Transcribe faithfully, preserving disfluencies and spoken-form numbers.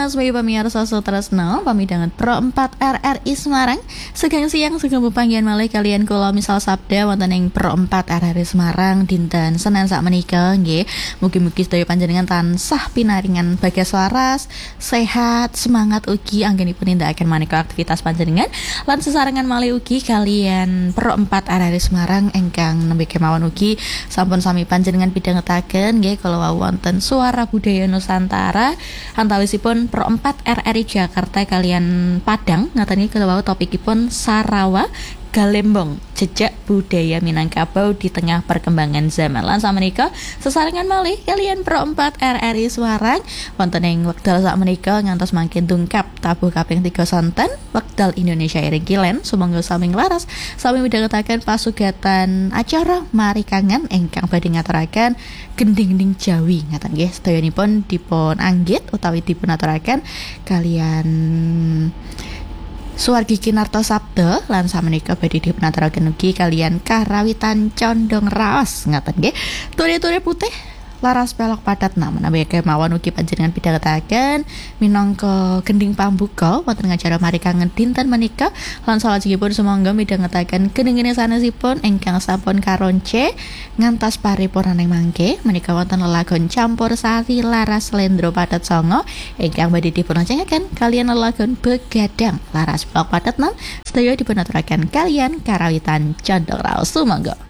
sebagai pemirsa Sutresno pamidangan Pro empat R R I Semarang segang siang sugeng pepanggihan malih kalian kula misal sabda wonten ing Pro empat R R I Semarang dinten Senin sak menika nggih. Mugi-mugi sedaya panjenengan tansah pinaringan bagas waras, sehat, semangat ugi anggenipun nindakaken maneka aktivitas panjenengan lan sesarengan malih ugi kalian Pro empat R R I Semarang ingkang nembe kemawon ugi sampun sami panjenengan pidhangetaken nggih kala wonten Suara Budaya Nusantara antawisipun Pro empat R R I Jakarta kalian Padang ngaten iki kala topikipun Sarawa Galembong jejak budaya Minangkabau di tengah perkembangan zaman. Lan samenika sesarengan malih kalian Pro empat R R I Semarang wonten ing wekdal sakmenika ngantos mangke tungkap tabuh kaping tiga sonten wekdal Indonesia Iring Kilen sumangga sami laras sami midhangetaken pasugatan acara Mari Kangen ingkang badhe ngaturaken gending-gending Jawi ngaten nggih sedayanipun dipun anggit utawi dipun aturaken kalian Suwargi Kinarto Sabda lan samenika badhe dipunaturaken ugi kalian Karawitan Condong Raos ngaten nggih. Turi-turi putih laras pelok padat namun nabi kemawon ugi panjenengan pidhangetaken minangka gending pambuka wonten acara Mari Kangen dinten menika lan salajengipun sumangga midhangetaken gending-gending sanesipun ingkang sampun karonce ngantos paripurnaning mangke menika wonten lelagon campur sari laras Slendro Padat Songo ingkang badhe dipunajengaken kalian lelagon Begadang laras pelok padat nam sedaya dipunaturaken kalian Karawitan Condong Raos sumangga.